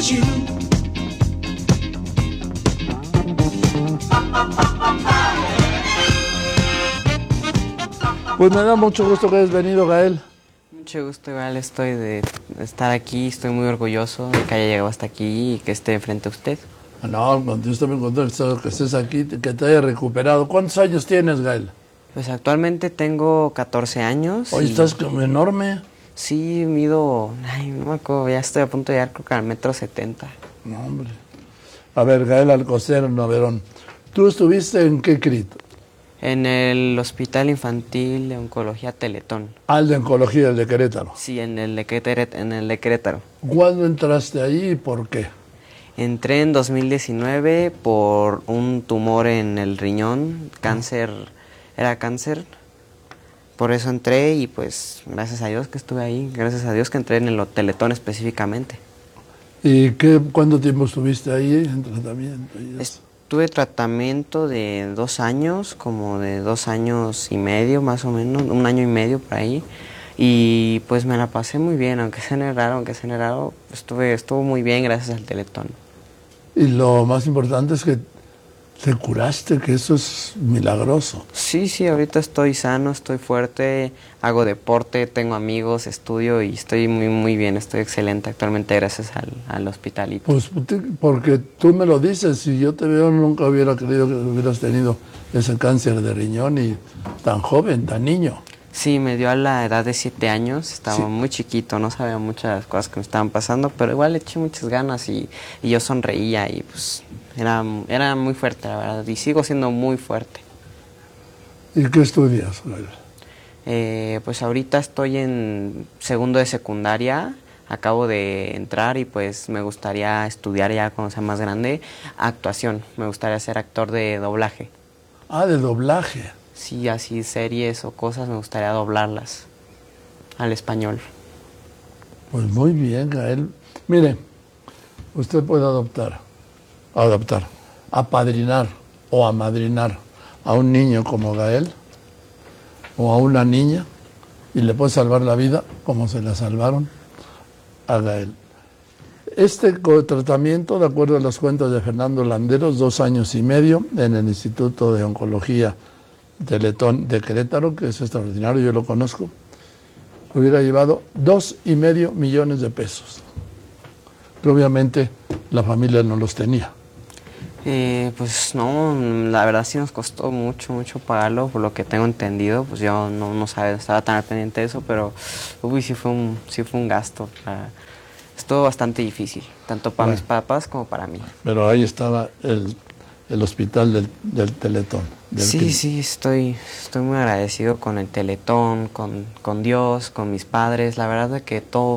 was you. Pues me da mucho gusto que hayas venido, Gael. Mucho gusto, igual estoy de estar aquí, estoy muy orgulloso de que haya llegado hasta aquí y que esté frente a usted. No, yo estoy muy contento que estés aquí, que te hayas recuperado. ¿Cuántos años tienes, Gael? Pues actualmente tengo 14 años. Hoy estás como enorme. Sí, mido, no me acuerdo, ya estoy a punto de llegar creo que al 1,70 m. No, hombre. A ver, Gael Alcocer Noverón, ¿tú estuviste en qué CRIT? En el Hospital Infantil de Oncología Teletón. Al de Oncología, el de Querétaro. Sí, en el de Querétaro. ¿Cuándo entraste ahí y por qué? Entré en 2019 por un tumor en el riñón, cáncer, era cáncer. Por eso entré y pues gracias a Dios que estuve ahí, gracias a Dios que entré en el Teletón específicamente. ¿Y cuánto tiempo estuviste ahí en tratamiento? Tuve tratamiento de 2 años, como de 2 años y medio más o menos, 1 año y medio por ahí. Y pues me la pasé muy bien, aunque sea raro, estuvo muy bien gracias al Teletón. Y lo más importante es que te curaste, que eso es milagroso. Sí, ahorita estoy sano, estoy fuerte, hago deporte, tengo amigos, estudio y estoy muy bien, estoy excelente actualmente gracias al hospital. Pues porque tú me lo dices, si yo te veo nunca hubiera creído que hubieras tenido ese cáncer de riñón y tan joven, tan niño. Sí, me dio a la edad de 7 años, estaba muy chiquito, no sabía muchas cosas que me estaban pasando, pero igual le eché muchas ganas y yo sonreía y pues era muy fuerte, la verdad, y sigo siendo muy fuerte. ¿Y qué estudias? Pues ahorita estoy en segundo de secundaria, acabo de entrar y pues me gustaría estudiar ya cuando sea más grande actuación, me gustaría ser actor de doblaje. Ah, de doblaje. Sí, así series o cosas me gustaría doblarlas al español. Pues muy bien, Gael. Mire, usted puede apadrinar o amadrinar a un niño como Gael o a una niña y le puede salvar la vida como se la salvaron a Gael. Este tratamiento, de acuerdo a las cuentas de Fernando Landeros, 2 años y medio en el Instituto de Oncología Teletón de Querétaro, que es extraordinario, yo lo conozco, hubiera llevado 2,5 millones de pesos. Pero obviamente la familia no los tenía. Pues no, la verdad sí nos costó mucho pagarlo, por lo que tengo entendido, pues yo no sabía, estaba tan al pendiente de eso, pero sí fue un gasto. Estuvo bastante difícil, tanto para mis papás como para mí. Pero ahí estaba el hospital del Teletón. Sí, estoy muy agradecido con el Teletón, con Dios, con mis padres. La verdad es que todo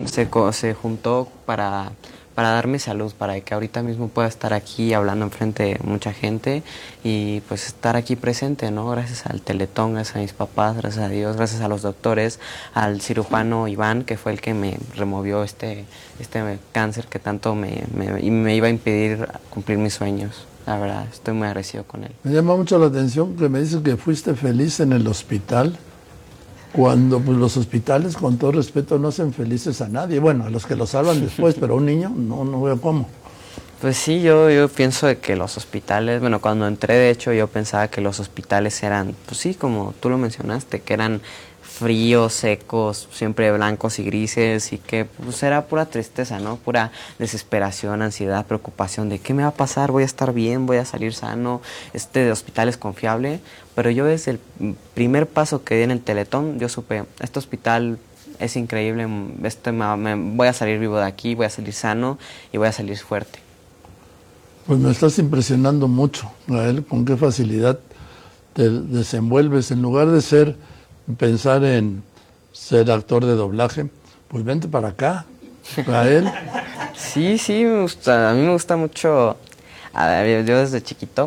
se juntó para darme salud, para que ahorita mismo pueda estar aquí hablando enfrente de mucha gente y pues estar aquí presente, ¿no? Gracias al Teletón, gracias a mis papás, gracias a Dios, gracias a los doctores, al cirujano Iván, que fue el que me removió este cáncer que tanto me iba a impedir cumplir mis sueños. La verdad, estoy muy agradecido con él. Me llama mucho la atención que me dices que fuiste feliz en el hospital, cuando pues, los hospitales, con todo respeto, no hacen felices a nadie. Bueno, a los que lo salvan después, pero a un niño no veo cómo. Pues sí, yo pienso de que los hospitales, bueno, cuando entré, de hecho, yo pensaba que los hospitales eran, pues sí, como tú lo mencionaste, que eran fríos, secos, siempre blancos y grises, y que pues era pura tristeza, ¿no? Pura desesperación, ansiedad, preocupación de qué me va a pasar, voy a estar bien, voy a salir sano, este hospital es confiable. Pero yo desde el primer paso que di en el Teletón, yo supe, este hospital es increíble, voy a salir vivo de aquí, voy a salir sano y voy a salir fuerte. Pues me estás impresionando mucho, Gael, con qué facilidad te desenvuelves. En lugar de pensar en ser actor de doblaje, pues vente para acá, Gael. Sí, me gusta, a mí me gusta mucho, yo desde chiquito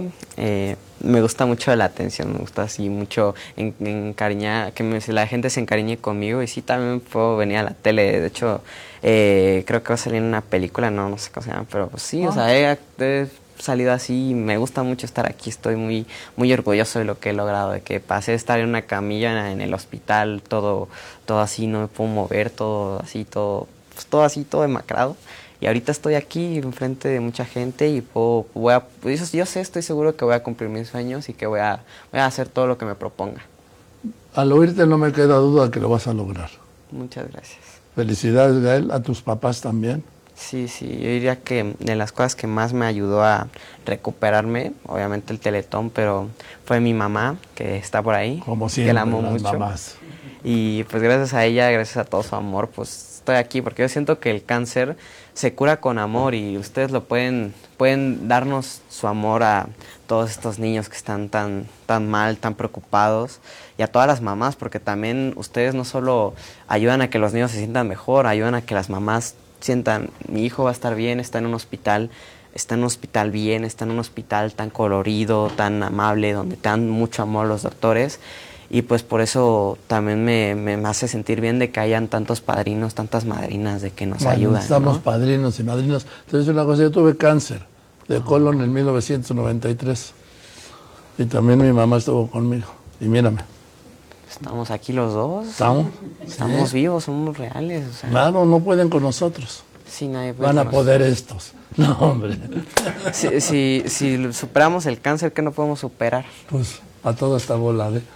me gusta mucho la atención, me gusta así mucho encariñar, la gente se encariñe conmigo y sí, también puedo venir a la tele, de hecho creo que va a salir en una película, no sé cómo se llama, pero pues sí, o sea, he salido así y me gusta mucho estar aquí, estoy muy orgulloso de lo que he logrado, de que pasé de estar en una camilla en el hospital, todo así, no me puedo mover, todo así, todo demacrado, y ahorita estoy aquí enfrente de mucha gente y yo sé, estoy seguro que voy a cumplir mis sueños y que voy a hacer todo lo que me proponga. Al oírte no me queda duda que lo vas a lograr. Muchas gracias. Felicidades, Gael, a tus papás también. Sí, yo diría que de las cosas que más me ayudó a recuperarme, obviamente el Teletón, pero fue mi mamá, que está por ahí. Como siempre, que la amo las mucho. mamás. Y pues gracias a ella, gracias a todo su amor, pues estoy aquí, porque yo siento que el cáncer se cura con amor y ustedes lo pueden darnos su amor a todos estos niños que están tan mal, tan preocupados, y a todas las mamás, porque también ustedes no solo ayudan a que los niños se sientan mejor, ayudan a que las mamás sientan, mi hijo va a estar bien, está en un hospital bien, está en un hospital tan colorido, tan amable, donde te dan mucho amor los doctores, y pues por eso también me hace sentir bien de que hayan tantos padrinos, tantas madrinas de que nos ayudan. Estamos ¿no? padrinos y madrinas. Te voy a decir una cosa, yo tuve cáncer de colon en 1993 y también mi mamá estuvo conmigo, y mírame. Estamos aquí los dos. Estamos Sí. vivos, somos reales. O sea, Claro, no pueden con nosotros. sí, nadie puede Van a con poder estos. No, hombre. nosotros. Si superamos el cáncer, ¿qué no podemos superar? Pues a toda esta bola de...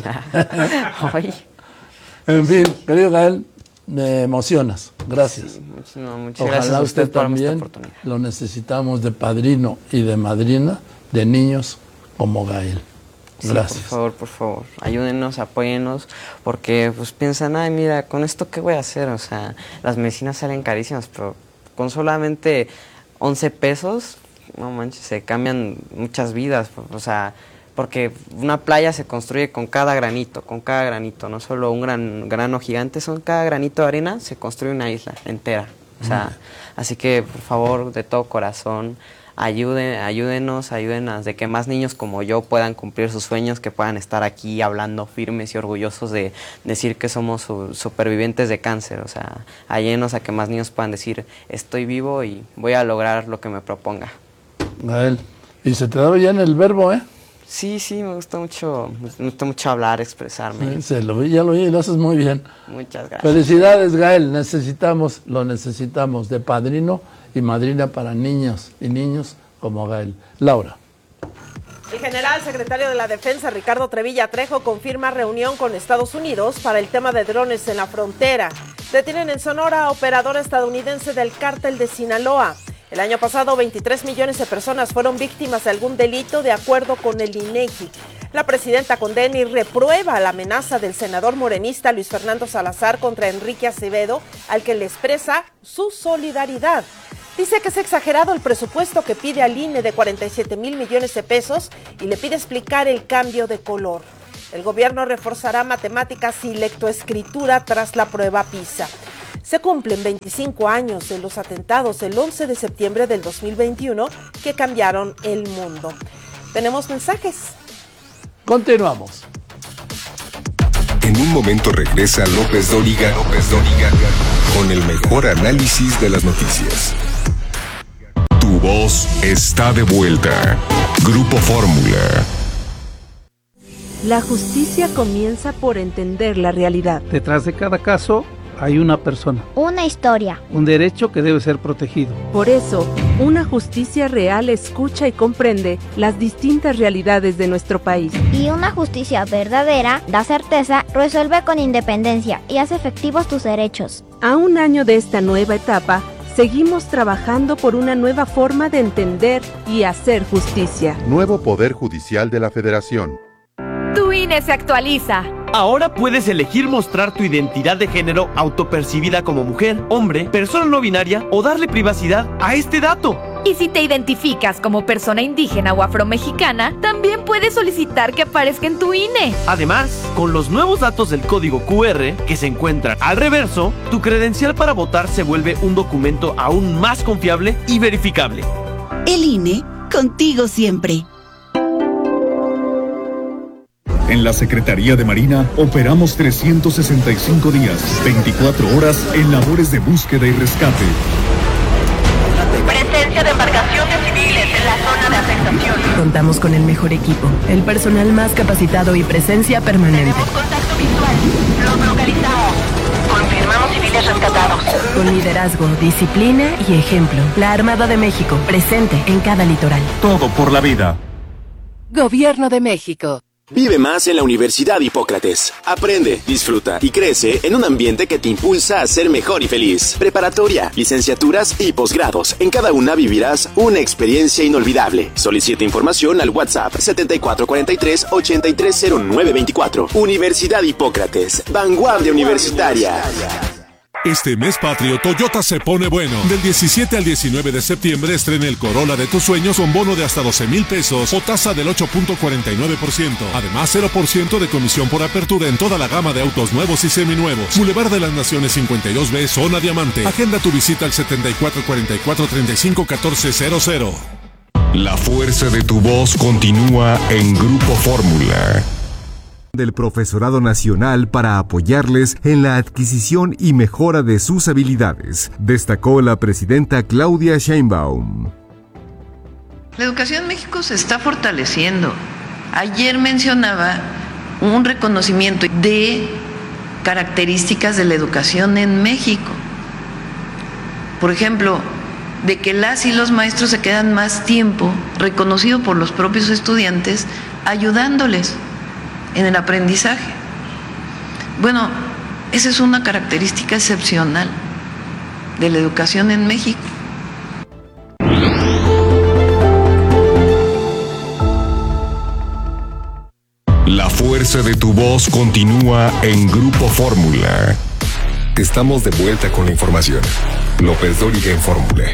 Ay, En fin, querido Gael, me emocionas. Gracias. muchas gracias Ojalá a usted usted por darme esta también oportunidad. lo necesitamos de padrino y de madrina de niños como Gael. Sí, Gracias. por favor, ayúdenos, apóyennos, porque pues piensan, ay, mira, ¿con esto qué voy a hacer? O sea, las medicinas salen carísimas, pero con solamente 11 pesos, no manches, se cambian muchas vidas, o sea, porque una playa se construye con cada granito, no solo un grano gigante, son cada granito de arena se construye una isla entera, o sea, así que por favor, de todo corazón, ayúdenos de que más niños como yo puedan cumplir sus sueños, que puedan estar aquí hablando firmes y orgullosos de decir que somos supervivientes de cáncer. O sea, ayúdenos a que más niños puedan decir, estoy vivo y voy a lograr lo que me proponga. Gael, y se te da bien el verbo, ¿eh? Sí, me gusta mucho hablar, expresarme. Sí, ya lo vi y lo haces muy bien. Muchas gracias. Felicidades, Gael. Lo necesitamos de padrino y madrina para niños y niños como Gael. Laura. El general secretario de la Defensa, Ricardo Trevilla Trejo, confirma reunión con Estados Unidos para el tema de drones en la frontera. Detienen en Sonora a operador estadounidense del cártel de Sinaloa. El año pasado, 23 millones de personas fueron víctimas de algún delito, de acuerdo con el INEGI. La presidenta condena y reprueba la amenaza del senador morenista Luis Fernando Salazar contra Enrique Acevedo, al que le expresa su solidaridad. Dice que es exagerado el presupuesto que pide al INE de 47 mil millones de pesos y le pide explicar el cambio de color. El gobierno reforzará matemáticas y lectoescritura tras la prueba PISA. Se cumplen 25 años de los atentados del 11 de septiembre del 2021 que cambiaron el mundo. ¿Tenemos mensajes? Continuamos. En un momento regresa López Dóriga con el mejor análisis de las noticias. Tu voz está de vuelta. Grupo Fórmula. La justicia comienza por entender la realidad. Detrás de cada caso hay una persona, una historia, un derecho que debe ser protegido. Por eso, una justicia real escucha y comprende las distintas realidades de nuestro país. Y una justicia verdadera da certeza, resuelve con independencia y hace efectivos tus derechos. A un año de esta nueva etapa, seguimos trabajando por una nueva forma de entender y hacer justicia. Nuevo Poder Judicial de la Federación. Tu INE se actualiza. Ahora puedes elegir mostrar tu identidad de género autopercibida como mujer, hombre, persona no binaria o darle privacidad a este dato. Y si te identificas como persona indígena o afromexicana, también puedes solicitar que aparezca en tu INE. Además, con los nuevos datos del código QR que se encuentran al reverso, tu credencial para votar se vuelve un documento aún más confiable y verificable. El INE, contigo siempre. En la Secretaría de Marina operamos 365 días, 24 horas en labores de búsqueda y rescate. Presencia de embarcaciones civiles en la zona de afectación. Contamos con el mejor equipo, el personal más capacitado y presencia permanente. Tenemos contacto visual. Los localizamos. Confirmamos civiles estudiantes rescatados. Con liderazgo, disciplina y ejemplo. La Armada de México, presente en cada litoral. Todo por la vida. Gobierno de México. Vive más en la Universidad Hipócrates. Aprende, disfruta y crece en un ambiente que te impulsa a ser mejor y feliz. Preparatoria, licenciaturas y posgrados. En cada una vivirás una experiencia inolvidable. Solicita información al WhatsApp 7443-830924. Universidad Hipócrates. Vanguardia universitaria. Este mes patrio, Toyota se pone bueno. Del 17 al 19 de septiembre estrena el Corolla de tus sueños con bono de hasta 12,000 pesos o tasa del 8.49%. Además, 0% de comisión por apertura en toda la gama de autos nuevos y seminuevos. Boulevard de las Naciones 52B, Zona Diamante. Agenda tu visita al 7444-351400. La fuerza de tu voz continúa en Grupo Fórmula. Del Profesorado Nacional para apoyarles en la adquisición y mejora de sus habilidades, destacó la presidenta Claudia Sheinbaum. La educación en México se está fortaleciendo. Ayer mencionaba un reconocimiento de características de la educación en México. Por ejemplo, de que las y los maestros se quedan más tiempo, reconocido por los propios estudiantes, ayudándoles en el aprendizaje. Bueno, esa es una característica excepcional de la educación en México. La fuerza de tu voz continúa en Grupo Fórmula. Estamos de vuelta con la información. López Dóriga en Fórmula.